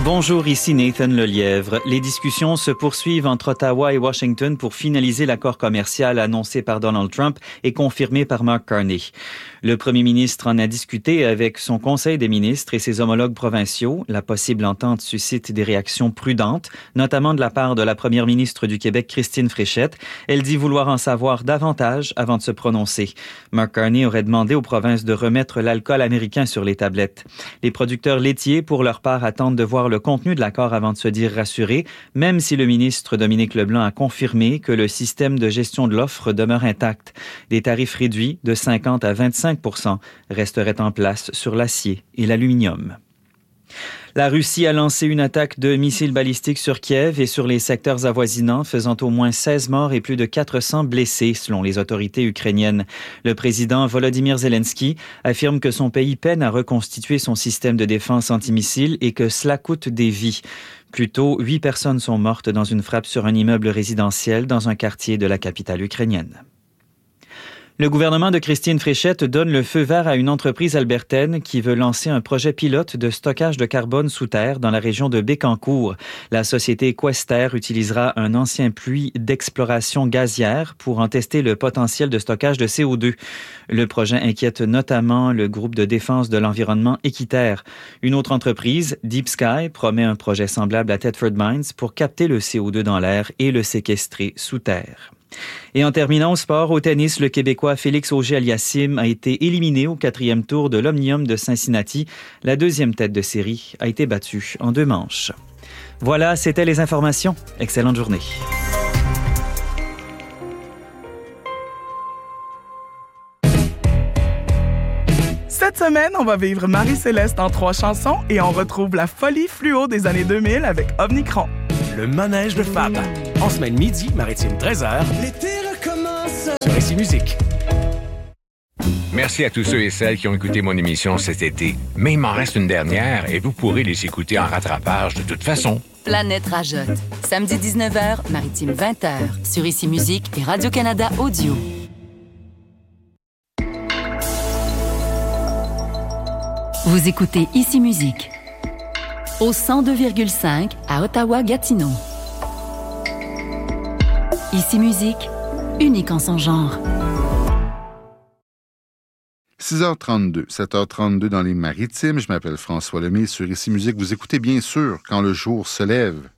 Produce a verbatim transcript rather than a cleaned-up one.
Bonjour, ici Nathan Lelièvre. Les discussions se poursuivent entre Ottawa et Washington pour finaliser l'accord commercial annoncé par Donald Trump et confirmé par Mark Carney. Le premier ministre en a discuté avec son conseil des ministres et ses homologues provinciaux. La possible entente suscite des réactions prudentes, notamment de la part de la première ministre du Québec, Christine Fréchette. Elle dit vouloir en savoir davantage avant de se prononcer. Mark Carney aurait demandé aux provinces de remettre l'alcool américain sur les tablettes. Les producteurs laitiers, pour leur part, attendent de voir le contenu de l'accord avant de se dire rassurés, même si le ministre Dominique Leblanc a confirmé que le système de gestion de l'offre demeure intact. Des tarifs réduits de cinquante à vingt-cinq pour cent resteraient en place sur l'acier et l'aluminium. La Russie a lancé une attaque de missiles balistiques sur Kiev et sur les secteurs avoisinants, faisant au moins seize morts et plus de quatre cents blessés, selon les autorités ukrainiennes. Le président Volodymyr Zelensky affirme que son pays peine à reconstituer son système de défense antimissiles et que cela coûte des vies. Plus tôt, huit personnes sont mortes dans une frappe sur un immeuble résidentiel dans un quartier de la capitale ukrainienne. Le gouvernement de Christine Fréchette donne le feu vert à une entreprise albertaine qui veut lancer un projet pilote de stockage de carbone sous terre dans la région de Bécancour. La société Quester utilisera un ancien puits d'exploration gazière pour en tester le potentiel de stockage de C O deux. Le projet inquiète notamment le groupe de défense de l'environnement Équiterre. Une autre entreprise, Deep Sky, promet un projet semblable à Thetford Mines pour capter le C O deux dans l'air et le séquestrer sous terre. Et en terminant au sport, au tennis, le Québécois Félix Auger-Aliassime a été éliminé au quatrième tour de l'Omnium de Cincinnati. La deuxième tête de série a été battue en deux manches. Voilà, c'était les informations. Excellente journée. Cette semaine, on va vivre Marie-Céleste en trois chansons et on retrouve la folie fluo des années deux mille avec Omnicron. Le manège de Fab. En semaine midi, maritime treize heures. L'été recommence. Sur Ici Musique. Merci à tous ceux et celles qui ont écouté mon émission cet été. Mais il m'en reste une dernière et vous pourrez les écouter en rattrapage de toute façon. Planète Rajotte. Samedi dix-neuf heures, maritime vingt heures. Sur Ici Musique et Radio-Canada Audio. Vous écoutez Ici Musique. Au cent deux virgule cinq à Ottawa-Gatineau. Ici Musique, unique en son genre. six heures trente-deux, sept heures trente-deux dans les Maritimes. Je m'appelle François Lemay. Sur Ici Musique, vous écoutez bien sûr Quand le jour se lève.